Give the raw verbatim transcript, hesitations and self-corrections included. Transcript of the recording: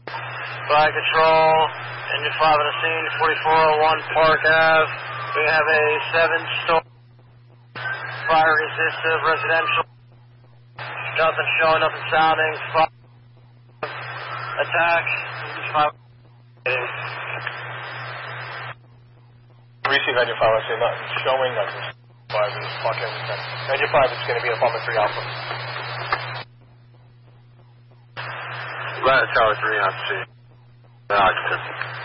Fire control, engine five on the scene, forty-four oh one Park Ave. We have a seven-story fire resistive residential. Nothing showing, nothing sounding. Fire attack. Fire. Receive engine five, I say nothing showing, nothing five is Park Ave. Engine five is going to be Apartment three Alpha. Right, Tower three on C. Occupant.